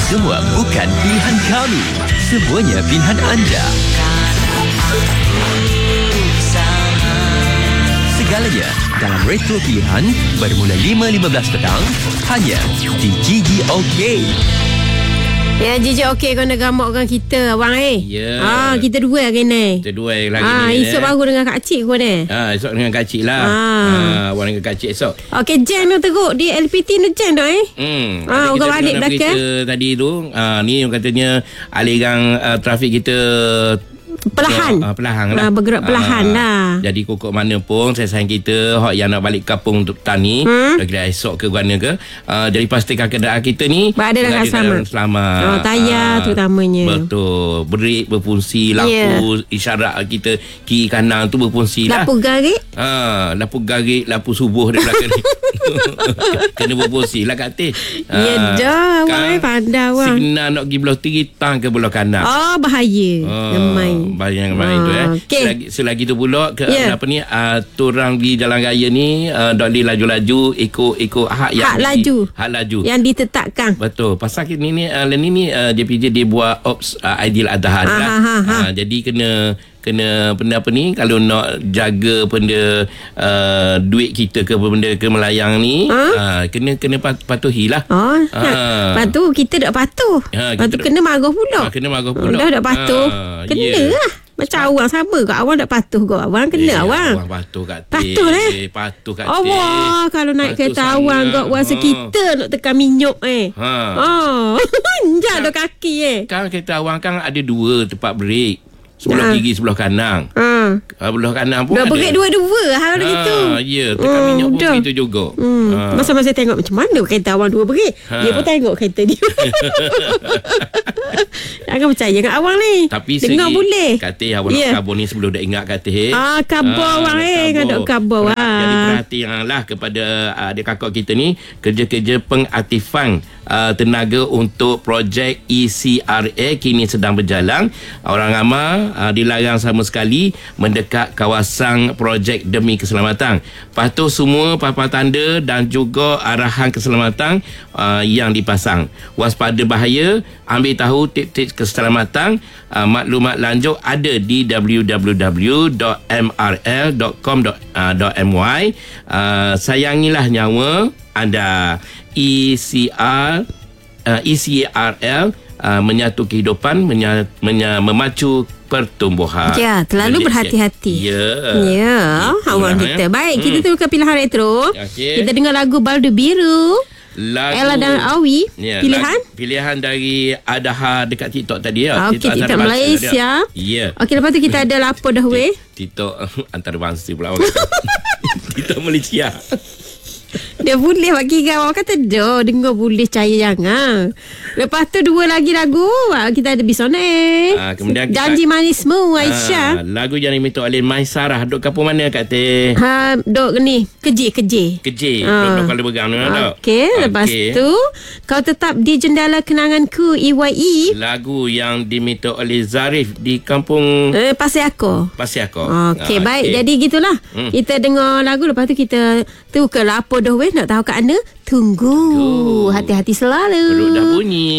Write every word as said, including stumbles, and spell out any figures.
Semua bukan pilihan kami, semuanya pilihan anda. Segalanya dalam Retro Pilihan bermula lima lima belas petang hanya di G G OK. Ya, G G OK kau nak gamak orang kita, abang eh. Ya. Ah, kita dua hari ni. Kita dua hari lagi ah, ni. Esok eh. baru dengan Kak Cik kau ni. Ah, esok dengan Kak Cik lah. Ah. Ah, awak dengan Kak Cik esok. Okey, jam tu teruk di L P T tu jam tu eh. Hmm. Ah, orang balik belakang. Tadi tu, ah, ni yang katanya aliran uh, trafik kita Perlahan uh, Perlahan lah uh, bergerak perlahan uh, lah. Jadi kokok mana pun saya sayang kita hak yang nak balik kampung untuk tani hmm? kira esok ke mana ke uh, jadi pastikan kenderaan kita ni berada dalam selamat. selamat Oh, tayar uh, terutamanya. Betul. Brek berfungsi, lampu yeah. isyarat kita kiri kanan tu berfungsi lah. Lampu garik Ha, lampu garik, lampu subuh di belakang ni. Kena berfungsi lah Kak Teh. Ya dah, awak pandai awak. Signal nak pergi belah kiri, tang ke belah kanan. Oh, bahaya. Oh, Gemai. bahaya yang main oh, tu eh. Okay. Selagi, selagi tu pula ke yeah. apa ni uh, turang di jalan raya ni uh, dok li laju-laju ikut-ikut hak yang hak laju. Di, hak laju. Yang ditetapkan. Betul. Pasal ni ni uh, ni ni uh, J P J dia buat ops uh, Aidil Adha kan. Ha, ha, ha. Uh, jadi kena kena benda apa ni kalau nak jaga benda uh, duit kita ke benda ke melayang ni ha? uh, kena kena patuhilah. Oh, ha. Lepas tu kita tak patuh. Ha, lepas tu kena marah pula. Ha, kena marah pula. Dah tak patuh. Ha, kena yeah. lah. Macam awang sama kat awang tak patuh kau. Awang kena eh, awang. Awang patuh kat Teh. Patuh eh. Patuh kat Teh. Allah, kalau naik kereta awang kau rasa ha. kita nak tekan minyak eh. Ha. Oh. Jangan dah kaki eh. Kan kereta awang kan ada dua tempat break. Sebelah ha. kiri, sebelah kanan. Ha. Sebelah kanan pun dah ada. Dah break dua-dua hal ha. gitu. Ya, tekan hmm, minyak pun dah. Begitu juga. Hmm. Ha. Masa-masa tengok macam mana kereta awang dua break. Ha. Dia pun tengok kereta dia. Jangan percaya dengan awang ni. Tapi dengar segi, boleh. Kata awang yeah. nak kabur ni sebelum dah ingat kata eh. Ah, kabur ah, awang eh. Kan dok kabur. Jadi perhatianlah kepada uh, adik kakak kita ni kerja-kerja pengaktifan uh, tenaga untuk projek E C R A kini sedang berjalan. Orang ramai uh, dilarang sama sekali mendekat kawasan projek demi keselamatan. Patuh semua papan tanda dan juga arahan keselamatan uh, yang dipasang. Waspada bahaya, ambil tahu tips-tips keselamatan. Uh, maklumat lanjut ada di w w w dot m r l dot com dot m y. Uh, sayangilah nyawa anda. E C R uh, E C R L uh, menyatu kehidupan, menya, menya, memacu pertumbuhan. Ya, terlalu berhati-hati. Ya. Ya, awak kita. Baik, hmm. kita tu ke pilihan retro. Okay. Kita dengar lagu Baldu Biru. Lagu, Ella dan Awi. Ya, pilihan? Lagu, pilihan dari Adaha dekat TikTok tadi ya. Okey, TikTok, TikTok Malaysia. Ya. Okey, lepas tu kita ada Lapo dah weh. TikTok antarabangsa pula. TikTok Malaysia. Dia boleh bagi kau. Kata dah dengar boleh percaya jangan. Lepas tu dua lagi lagu. Kita ada Bisone. Ah, kemudian Janji kita, Manismu Aisyah. Ah, lagu yang diminta oleh Maisarah. Duk kampung mana Kak Teh? Ha, duk ni Keje Keje. Keje. Ah. Duk kalau bergang mana duk. Okey, lepas okay. tu Kau Tetap di Jendela Kenanganku E Y E. Lagu yang diminta oleh Zarif di kampung eh, Pasir Ako. Pasir Ako. Okey, ah, baik. Okay. Jadi gitulah. Hmm. Kita dengar lagu lepas tu kita tu ke Lapo dah weh nak tahu kat mana. Tunggu. Tunggu. Hati-hati selalu. Perut dah bunyi.